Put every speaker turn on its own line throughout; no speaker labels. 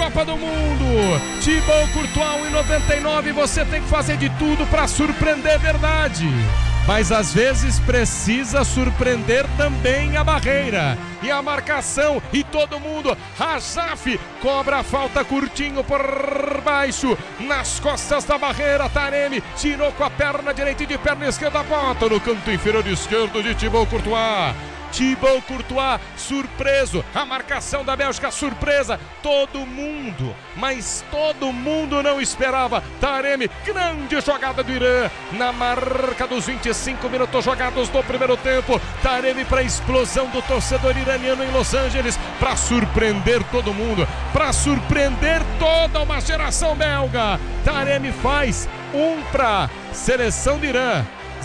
Copa do Mundo. Thibaut Courtois, 1,99. Você tem que fazer de tudo para surpreender, verdade. Mas às vezes precisa surpreender também a barreira e a marcação, e todo mundo. Rajaf cobra a falta curtinho por baixo, nas costas da barreira. Taremi tirou com a perna direita e de perna esquerda, bota no canto inferior esquerdo de Thibaut Courtois. Thibaut Courtois surpreso, a marcação da Bélgica surpresa, todo mundo, mas todo mundo não esperava. Taremi, grande jogada do Irã, na marca dos 25 minutos jogados do primeiro tempo. Taremi para a explosão do torcedor iraniano em Los Angeles, para surpreender todo mundo, para surpreender toda uma geração belga. Taremi faz 1 para seleção do Irã,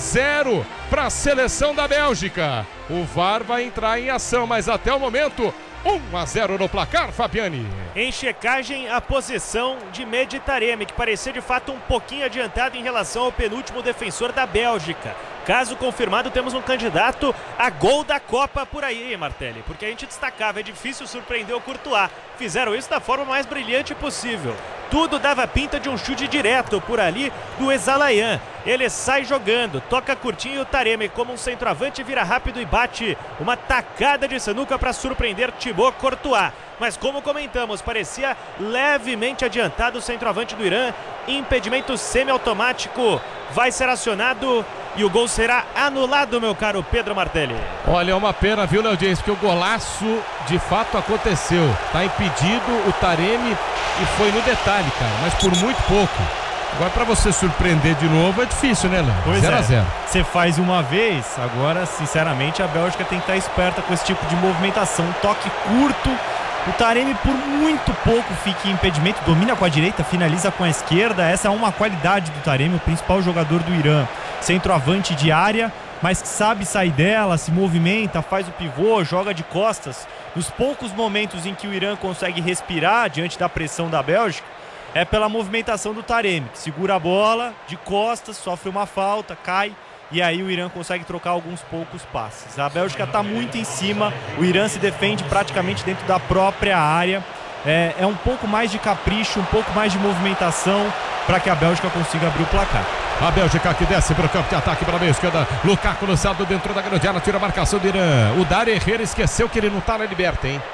0 para a seleção da Bélgica. O VAR vai entrar em ação, mas até o momento 1-0 no placar, Fabiani.
Em checagem, a posição de Mehdi Taremi, que parecia de fato um pouquinho adiantado em relação ao penúltimo defensor da Bélgica. Caso confirmado, temos um candidato a gol da Copa por aí, Martelli, porque a gente destacava, é difícil surpreender o Courtois. Fizeram isso da forma mais brilhante possível. Tudo dava pinta de um chute direto por ali do Ezalayan. Ele sai jogando, toca curtinho, o Taremi como um centroavante vira rápido e bate uma tacada de sinuca para surpreender Thibaut Courtois. Mas como comentamos, parecia levemente adiantado o centroavante do Irã. Impedimento semiautomático vai ser acionado e o gol será anulado, meu caro Pedro Martelli.
Olha, é uma pena, viu, Léo James, porque o golaço de fato aconteceu. Tá impedido o Taremi e foi no detalhe, cara, mas por muito pouco. Agora pra você surpreender de novo é difícil, né, Léo?
Pois
0-0.
Você faz uma vez, agora, sinceramente, a Bélgica tem que estar esperta com esse tipo de movimentação. Toque curto. O Taremi por muito pouco fica em impedimento, domina com a direita, finaliza com a esquerda. Essa é uma qualidade do Taremi, o principal jogador do Irã. Centroavante de área, mas que sabe sair dela, se movimenta, faz o pivô, joga de costas. Nos poucos momentos em que o Irã consegue respirar diante da pressão da Bélgica, é pela movimentação do Taremi, que segura a bola de costas, sofre uma falta, cai. E aí o Irã consegue trocar alguns poucos passes. A Bélgica está muito em cima, o Irã se defende praticamente dentro da própria área. É um pouco mais de capricho, um pouco mais de movimentação para que a Bélgica consiga abrir o placar.
A Bélgica que desce para o campo de ataque para a meia esquerda. Lukaku lançado dentro da grande área, tira a marcação do Irã. O Dari Herrera esqueceu que ele não está na liberta, hein?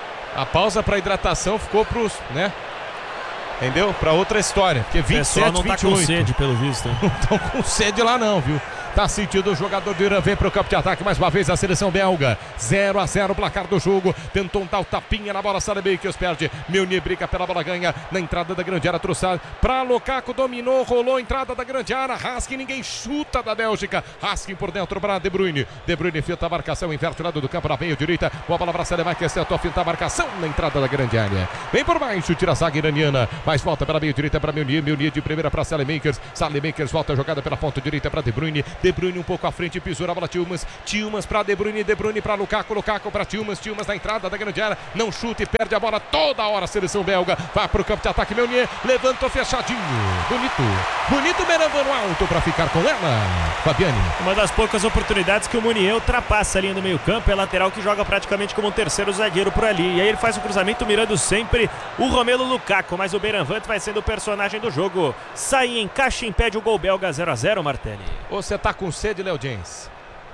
A pausa para hidratação ficou para os, né? Entendeu? Para outra história, porque 27,
não
28.
tá com sede, pelo visto.
Não estão com sede lá não, viu? Tá sentido o jogador do Irã, vem para o campo de ataque mais uma vez a seleção belga. 0-0 o placar do jogo. Tentou dar o tapinha na bola, Saelemaekers perde. Meunier briga pela bola, ganha na entrada da grande área, trouxe para Lukaku, dominou, rolou entrada da grande área. Haskin, ninguém chuta da Bélgica. Haskin por dentro para De Bruyne. De Bruyne finta a marcação, inverte o lado do campo na meia direita. Boa bola para Saelemaekers, tentou fintar a marcação na entrada da grande área. Vem por baixo, tira a zaga iraniana, mas volta pela meia direita para Meunier. Meunier de primeira para Saelemaekers. Saelemaekers volta a jogada pela ponta direita para De Bruyne. De Bruyne um pouco à frente, pisou a bola Tillmans. Tillmans para De Bruyne para Lukaku. Lukaku para Tillmans. Tillmans na entrada da grande área. Não chuta e perde a bola toda hora. A seleção belga vai para o campo de ataque. Meunier levantou fechadinho. Bonito. Bonito Beranvano alto para ficar com ela. Fabiani.
Uma das poucas oportunidades que o Meunier ultrapassa ali no meio campo. É lateral que joga praticamente como um terceiro zagueiro por ali. E aí ele faz o cruzamento mirando sempre o Romelu Lukaku. Mas o Beranvant vai sendo o personagem do jogo. Sai, encaixa e impede o gol belga. 0-0, Martelli.
Você tá com sede, Léo James?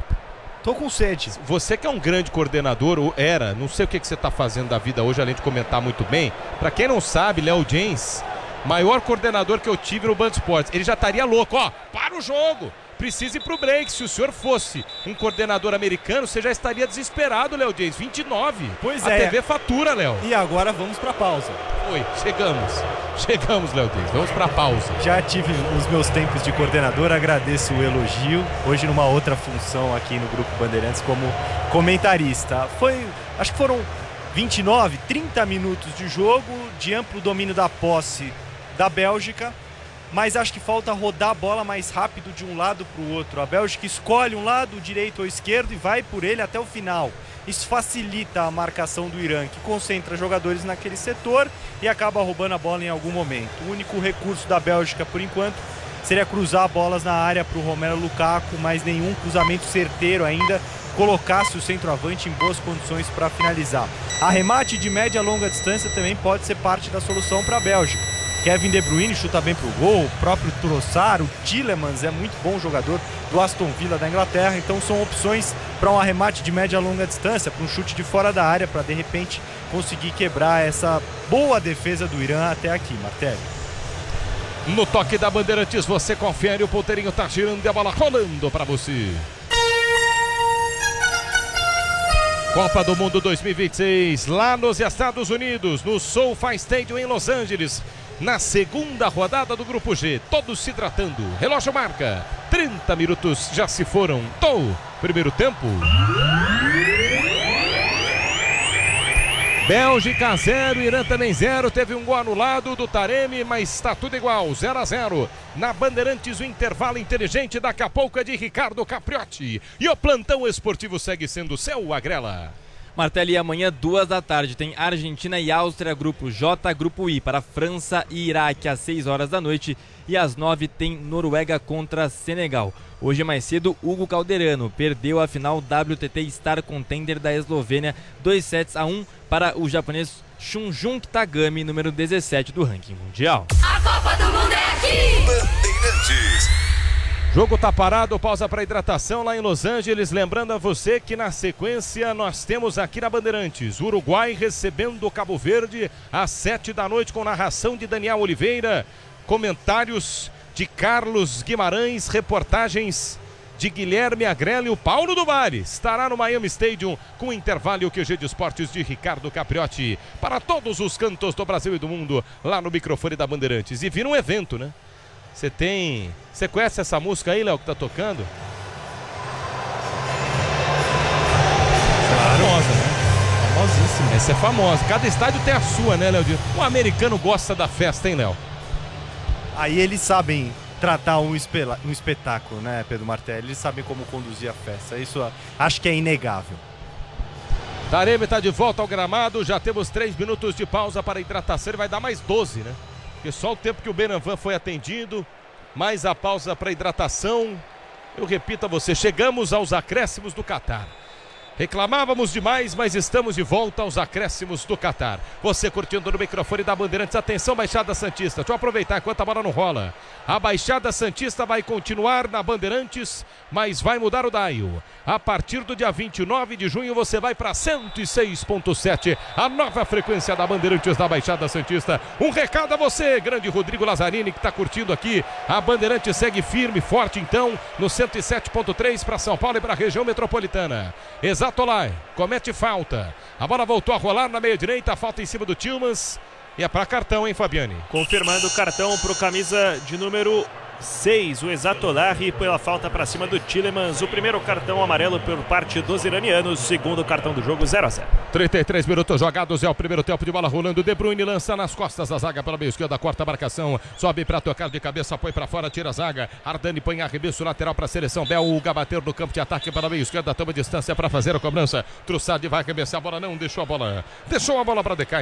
Tô com sede.
Você que é um grande coordenador, ou era, não sei o que você tá fazendo da vida hoje, além de comentar muito bem. Pra quem não sabe, Léo James, maior coordenador que eu tive no Band Esportes. Ele já estaria louco, ó, para o jogo. Precisa ir pro break. Se o senhor fosse um coordenador americano, você já estaria desesperado, Léo James. 29.
Pois
a
é.
TV fatura, Léo.
E agora vamos pra pausa.
Oi, chegamos, Léo James. Vamos pra pausa.
Já tive os meus tempos de coordenador, agradeço o elogio. Hoje numa outra função aqui no Grupo Bandeirantes como comentarista. Acho que foram 29, 30 minutos de jogo, de amplo domínio da posse da Bélgica. Mas acho que falta rodar a bola mais rápido de um lado para o outro. A Bélgica escolhe um lado, o direito ou esquerdo, e vai por ele até o final. Isso facilita a marcação do Irã, que concentra jogadores naquele setor e acaba roubando a bola em algum momento. O único recurso da Bélgica, por enquanto, seria cruzar bolas na área para o Romelu Lukaku, mas nenhum cruzamento certeiro ainda colocasse o centroavante em boas condições para finalizar. Arremate de média e longa distância também pode ser parte da solução para a Bélgica. Kevin De Bruyne chuta bem pro gol, o próprio Trossard, o Tielemans é muito bom jogador do Aston Villa da Inglaterra, então são opções para um arremate de média a longa distância, para um chute de fora da área, para de repente conseguir quebrar essa boa defesa do Irã até aqui, Martelli.
No toque da Bandeirantes você confere, o ponteirinho tá girando e a bola rolando para você. Copa do Mundo 2026, lá nos Estados Unidos, no SoFi Stadium em Los Angeles, na segunda rodada do Grupo G, todos se hidratando, relógio marca, 30 minutos já se foram, primeiro tempo. Bélgica 0, Irã também 0, teve um gol anulado do Taremi, mas está tudo igual, 0-0. Na Bandeirantes, o intervalo inteligente, daqui a pouco é de Ricardo Capriotti. E o plantão esportivo segue sendo seu, Agrela.
Martelli, amanhã 2 da tarde tem Argentina e Áustria, grupo J, grupo I, para França e Iraque às 6 horas da noite. E às 9 tem Noruega contra Senegal. Hoje mais cedo, Hugo Calderano perdeu a final WTT Star Contender da Eslovênia, 2-1 para o japonês Shunjun Kitagami, número 17 do ranking mundial.
A Copa do Mundo é aqui!
Bandeirantes.
Jogo tá parado, pausa para hidratação lá em Los Angeles. Lembrando a você que na sequência nós temos aqui na Bandeirantes, Uruguai recebendo o Cabo Verde às 7 da noite com narração de Daniel Oliveira. Comentários de Carlos Guimarães, reportagens de Guilherme Agrela e o Paulo do Vale. Estará no Miami Stadium com o intervalo e o QG de esportes de Ricardo Capriotti. Para todos os cantos do Brasil e do mundo, lá no microfone da Bandeirantes. E vira um evento, né? Você conhece essa música aí, Léo, que tá tocando?
Claro.
Famosa, né?
Famosíssima.
Essa é famosa. Cada estádio tem a sua, né, Léo? O americano gosta da festa, hein, Léo?
Aí eles sabem tratar um espetáculo, né, Pedro Martelli? Eles sabem como conduzir a festa. Isso acho que é inegável.
Taremi está de volta ao gramado. Já temos 3 minutos de pausa para hidratação. Ele vai dar mais 12, né? Porque só o tempo que o Benavan foi atendido, mais a pausa para hidratação. Eu repito a você, chegamos aos acréscimos do Catar. Reclamávamos demais, mas estamos de volta aos acréscimos do Catar. Você curtindo no microfone da Bandeirantes. Atenção, Baixada Santista. Deixa eu aproveitar enquanto a bola não rola. A Baixada Santista vai continuar na Bandeirantes, mas vai mudar o dial. A partir do dia 29 de junho você vai para 106.7, a nova frequência da Bandeirantes da Baixada Santista. Um recado a você, grande Rodrigo Lazzarini, que está curtindo aqui. A Bandeirantes segue firme, forte então, no 107.3 para São Paulo e para a região metropolitana. Zatolai comete falta. A bola voltou a rolar na meia direita, a falta em cima do Tillmans. E é para cartão, hein, Fabiani?
Confirmando o cartão para o camisa de número 6, o Exatolari, pela falta para cima do Tielemans. O primeiro cartão amarelo por parte dos iranianos, segundo cartão do jogo, 0-0.
33 minutos jogados, é o primeiro tempo de bola rolando. De Bruyne lança nas costas da zaga pela meia esquerda, corta a marcação, sobe para tocar de cabeça, põe para fora, tira a zaga. Ardani põe arremesso lateral para a seleção belga, bater no campo de ataque pela meia esquerda, toma distância para fazer a cobrança. Trossard vai arremessar a bola, não deixou a bola para Decai.